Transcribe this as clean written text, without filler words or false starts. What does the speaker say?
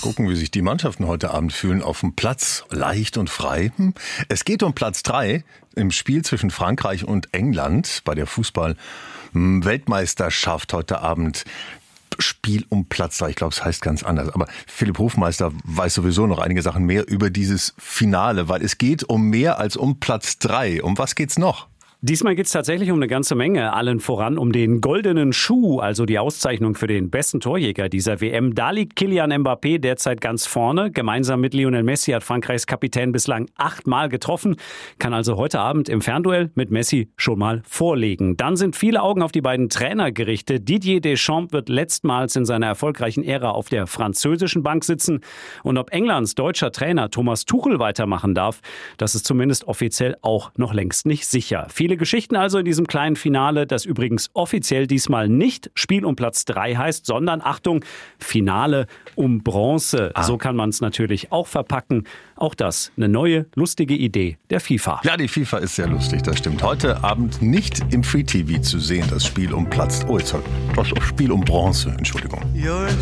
gucken, wie sich die Mannschaften heute Abend fühlen auf dem Platz. Leicht und frei. Es geht um Platz 3 im Spiel zwischen Frankreich und England bei der Fußball-Weltmeisterschaft heute Abend. Spiel um Platz 3. Ich glaube, es heißt ganz anders. Aber Philipp Hofmeister weiß sowieso noch einige Sachen mehr über dieses Finale, weil es geht um mehr als um Platz 3. Um was geht's noch? Diesmal geht es tatsächlich um eine ganze Menge, allen voran um den goldenen Schuh, also die Auszeichnung für den besten Torjäger dieser WM. Da liegt Kylian Mbappé derzeit ganz vorne. Gemeinsam mit Lionel Messi hat Frankreichs Kapitän bislang 8-mal getroffen, kann also heute Abend im Fernduell mit Messi schon mal vorlegen. Dann sind viele Augen auf die beiden Trainer gerichtet. Didier Deschamps wird letztmals in seiner erfolgreichen Ära auf der französischen Bank sitzen. Und ob Englands deutscher Trainer Thomas Tuchel weitermachen darf, das ist zumindest offiziell auch noch längst nicht sicher. Viele Geschichten also in diesem kleinen Finale, das übrigens offiziell diesmal nicht Spiel um Platz 3 heißt, sondern, Achtung, Finale um Bronze. So kann man es natürlich auch verpacken. Auch das eine neue, lustige Idee der FIFA. Ja, die FIFA ist sehr lustig, das stimmt. Heute Abend nicht im Free TV zu sehen, das Spiel um Platz... Oh, jetzt das Spiel um Bronze, Entschuldigung.